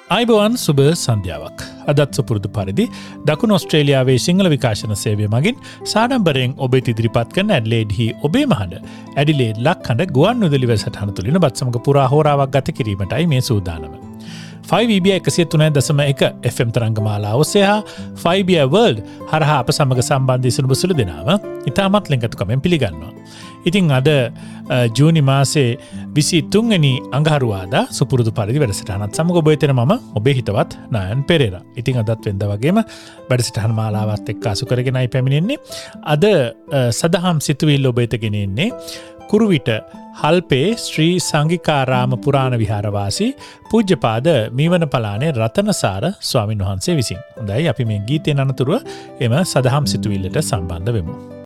අයිබෝවන් සුබ සන්ධ්‍යාවක්. අදත් සුපුරුදු පරිදි දකුණු ඔස්ට්‍රේලියාවේ සිංහල විකාශන සේවය මගින් සාඩම්බරයෙන් ඔබට ඉදිරිපත් කරන ඇඩ්ලේඩ්හි ඔබේ මහඬ ඇඩිලේඩ් ලක්හඬ ගුවන් විදුලි වැඩසටහන තුළින් ඔබත් සමග පුරා හෝරාවක් ගත කිරීමටයි මේ සූදානම. 5EBI 103.1 FM තරංගමාලා ඔස්සේ හා 5EBI World හරහා අප සමග සම්බන්ධී සුළුබසුළු දෙනාම ඉතාමත් ලිංගතුකමෙන් පිළිගන්නවා. ඉතින් අද ජූනි මාසේ 23 වෙනි අඟහරුවාදා සුපුරුදු පරිදි වැඩසටහනත් සමග ඔබ එතන මම ඔබේ හිතවත් නයන් පෙරේරා. ඉතින් අදත් වෙනදා වගේම වැඩසටහන මාලාවත් එක්ක අසු කරගෙනයි පැමිණෙන්නේ. අද සදහම් සිතුවිල්ල ඔබ එතගෙන ඉන්නේ කුරුවිට හල්පේ ශ්‍රී සංඝිකාරාම පුරාණ විහාරවාසී පූජ්‍යපාද මීවන පලානේ රතනසාර ස්වාමින් වහන්සේ විසින්. හොඳයි අපි මේ ගීතයෙන් අනතුරුව එම සදහම් සිතුවිල්ලට සම්බන්ධ වෙමු.